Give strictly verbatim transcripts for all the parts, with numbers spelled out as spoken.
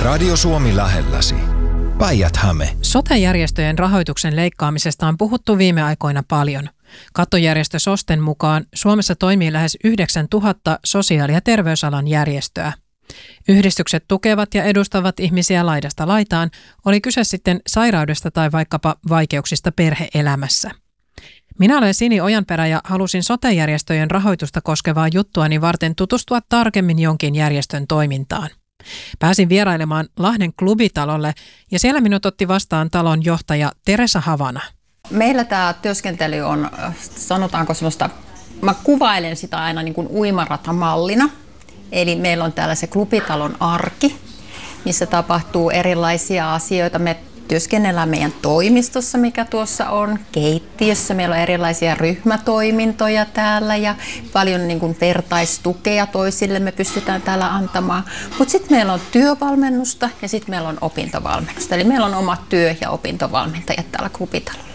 Radio Suomi lähelläsi. Päijät-Häme. Sote-järjestöjen rahoituksen leikkaamisesta on puhuttu viime aikoina paljon. Kattojärjestö SOSTEn mukaan Suomessa toimii lähes yhdeksäntuhatta sosiaali- ja terveysalan järjestöä. Yhdistykset tukevat ja edustavat ihmisiä laidasta laitaan, oli kyse sitten sairaudesta tai vaikkapa vaikeuksista perhe-elämässä. Minä olen Sini Ojanperä ja halusin sote-järjestöjen rahoitusta koskevaa juttuani varten tutustua tarkemmin jonkin järjestön toimintaan. Pääsin vierailemaan Lahden Klubitalolle ja siellä minut otti vastaan talon johtaja Teresa Havana. Meillä tämä työskentely on, sanotaanko semmoista, mä kuvailen sitä aina niin kuin uimaratamallina. Eli meillä on täällä se Klubitalon arki, missä tapahtuu erilaisia asioita. Me työskennellään meidän toimistossa, mikä tuossa on, keittiössä. Meillä on erilaisia ryhmätoimintoja täällä ja paljon niin kuin vertaistukea toisille me pystytään täällä antamaan. Mutta sitten meillä on työvalmennusta ja sitten meillä on opintovalmennusta. Eli meillä on omat työ- ja opintovalmentajat täällä Klubitalolla.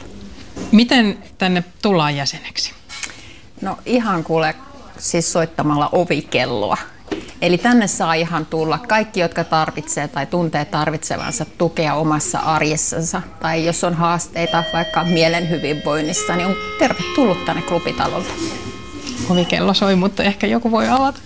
Miten tänne tullaan jäseneksi? No ihan kuule, siis soittamalla ovikelloa. Eli tänne saa ihan tulla kaikki, jotka tarvitsee tai tuntee tarvitsevansa tukea omassa arjessansa. Tai jos on haasteita vaikka mielen hyvinvoinnissa, niin on tervetullut tänne Klubitalolle. Ovikello soi, mutta ehkä joku voi avata.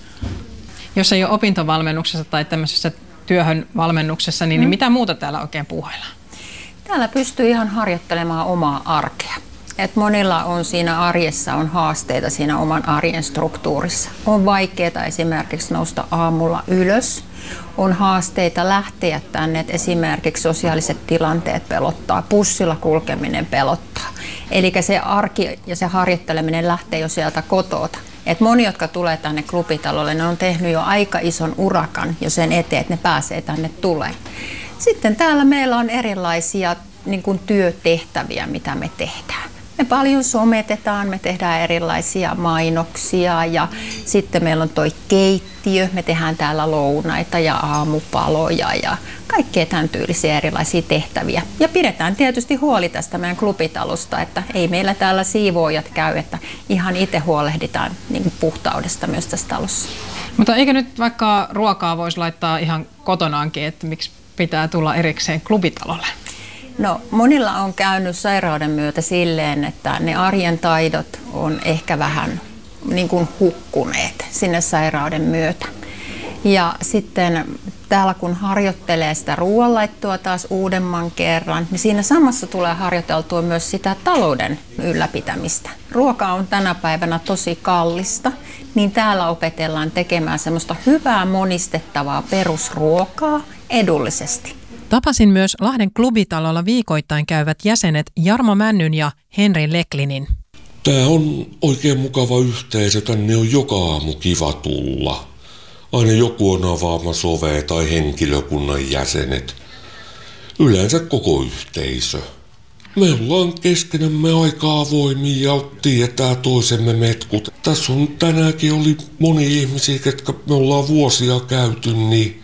Jos ei ole opintovalmennuksessa tai tämmöisessä työhön valmennuksessa, niin, mm. niin mitä muuta täällä oikein puuhaillaan? Täällä pystyy ihan harjoittelemaan omaa arkea. Et monilla on siinä arjessa on haasteita siinä oman arjen struktuurissa. On vaikeaa esimerkiksi nousta aamulla ylös. On haasteita lähteä tänne, että esimerkiksi sosiaaliset tilanteet pelottaa, bussilla kulkeminen pelottaa. Eli se arki ja se harjoitteleminen lähtee jo sieltä kotota. Et moni, jotka tulee tänne Klubitalolle, ne on tehnyt jo aika ison urakan jo sen eteen, että ne pääsee tänne tulemaan. Sitten täällä meillä on erilaisia niin kuin työtehtäviä, mitä me tehdään. Me paljon sometetaan, me tehdään erilaisia mainoksia ja sitten meillä on toi keittiö, me tehdään täällä lounaita ja aamupaloja ja kaikkea tämän tyylisiä erilaisia tehtäviä. Ja pidetään tietysti huoli tästä meidän Klubitalosta, että ei meillä täällä siivoojat käy, että ihan itse huolehditaan niin kuin puhtaudesta myös tässä talossa. Mutta eikö nyt vaikka ruokaa voisi laittaa ihan kotonaankin, että miksi pitää tulla erikseen Klubitalolle? No, monilla on käynyt sairauden myötä silleen, että ne arjen taidot on ehkä vähän niin kuin hukkuneet sinne sairauden myötä. Ja sitten täällä kun harjoittelee sitä ruoanlaittoa taas uudemman kerran, niin siinä samassa tulee harjoiteltua myös sitä talouden ylläpitämistä. Ruoka on tänä päivänä tosi kallista, niin täällä opetellaan tekemään semmoista hyvää monistettavaa perusruokaa edullisesti. Tapasin myös Lahden Klubitalolla viikoittain käyvät jäsenet Jarmo Männyn ja Henri Leklinin. Tämä on oikein mukava yhteisö, tänne on joka aamu kiva tulla. Aina joku on avaamassa ovea tai henkilökunnan jäsenet. Yleensä koko yhteisö. Me ollaan keskenämme aika avoimia ja tiedetään toisemme metkut. Tässä on tänäänkin oli moni ihmisiä, ketkä me ollaan vuosia käyty, niin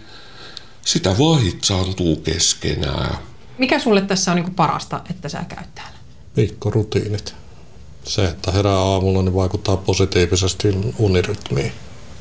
sitä vaan hitsaantuu keskenään. Mikä sulle tässä on niin kuin parasta, että sä käyt täällä? Viikkorutiinit. Se, että herää aamulla, niin vaikuttaa positiivisesti unirytmiin.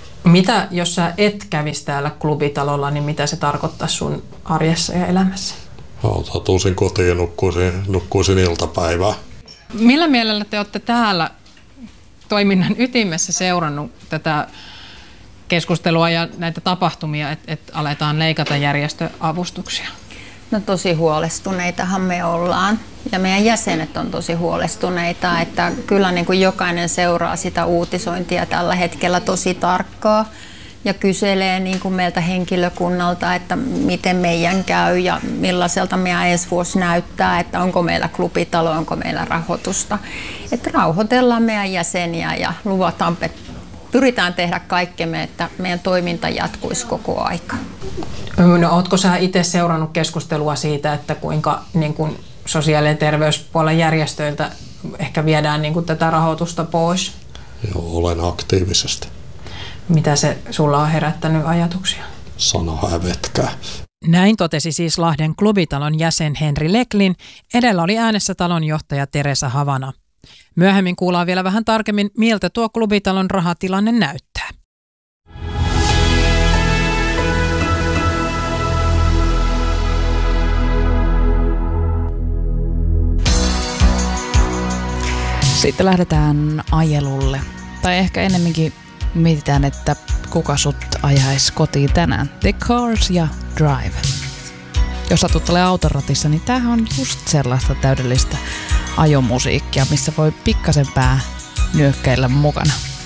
Mitä, jos sä et kävisi täällä Klubitalolla, niin mitä se tarkoittaa sun arjessa ja elämässä? Hautautuisin kotiin ja nukkuisin, nukkuisin iltapäivää. Millä mielellä te olette täällä toiminnan ytimessä seurannut tätä keskustelua ja näitä tapahtumia, että et aletaan leikata järjestöavustuksia? No tosi huolestuneitahan me ollaan ja meidän jäsenet on tosi huolestuneita, että kyllä niin kuin jokainen seuraa sitä uutisointia tällä hetkellä tosi tarkkaa ja kyselee niin kuin meiltä henkilökunnalta, että miten meidän käy ja millaiselta meidän ensi vuosi näyttää, että onko meillä Klubitalo, onko meillä rahoitusta. Että rauhoitellaan meidän jäseniä ja luvataan, pyritään tehdä kaikkemme, että meidän toiminta jatkuisi koko aika. No, ootko sä itse seurannut keskustelua siitä, että kuinka niin kuin sosiaali- ja terveyspuolen järjestöiltä ehkä viedään niin kuin tätä rahoitusta pois? Joo, olen aktiivisesti. Mitä se sulla on herättänyt ajatuksia? Sana hävetkää. Näin totesi siis Lahden Klubitalon jäsen Henri Leklin. Edellä oli äänessä talonjohtaja Teresa Havana. Myöhemmin kuullaan vielä vähän tarkemmin, miltä tuo Klubitalon rahatilanne näyttää. Sitten lähdetään ajelulle. Tai ehkä ennemminkin mietitään, että kuka sut ajaisi kotiin tänään. The Cars ja Drive. Jos satut olemaan autoratissa, niin tämähän on just sellaista täydellistä ajomusiikkia, missä voi pikkasen pää nyökkäillä mukana.